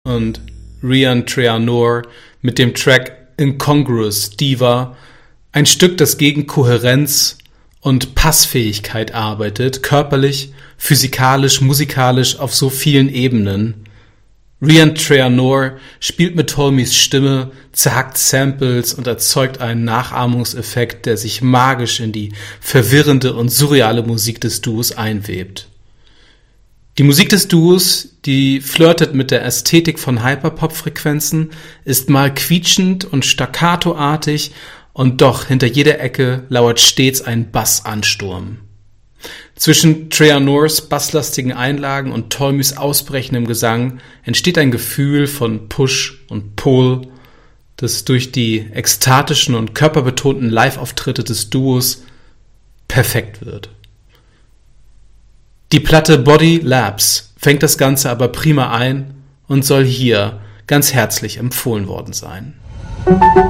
und Rian Treanor mit dem Track Incongruous Diva, ein Stück, das gegen Kohärenz und Passfähigkeit arbeitet, körperlich, physikalisch, musikalisch auf so vielen Ebenen. Rian Treanor spielt mit Tolmys Stimme, zerhackt Samples und erzeugt einen Nachahmungseffekt, der sich magisch in die verwirrende und surreale Musik des Duos einwebt. Die Musik des Duos, die flirtet mit der Ästhetik von Hyperpop-Frequenzen, ist mal quietschend und staccatoartig und doch hinter jeder Ecke lauert stets ein Bassansturm. Zwischen Treanors basslastigen Einlagen und Tolmys ausbrechendem Gesang entsteht ein Gefühl von Push und Pull, das durch die ekstatischen und körperbetonten Live-Auftritte des Duos perfekt wird. Die Platte Body Labs fängt das Ganze aber prima ein und soll hier ganz herzlich empfohlen worden sein.